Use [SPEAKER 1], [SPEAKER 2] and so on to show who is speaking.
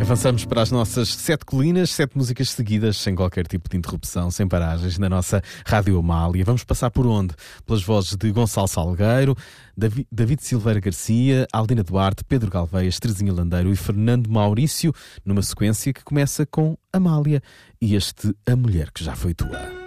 [SPEAKER 1] Avançamos para as nossas 7 colinas, 7 músicas seguidas, sem qualquer tipo de interrupção, sem paragens, na nossa Rádio Amália. Vamos passar por onde? Pelas vozes de Gonçalo Salgueiro, David Silveira Garcia, Aldina Duarte, Pedro Galveias, Terezinha Landeiro e Fernando Maurício, numa sequência que começa com Amália e este A Mulher que Já Foi Tua.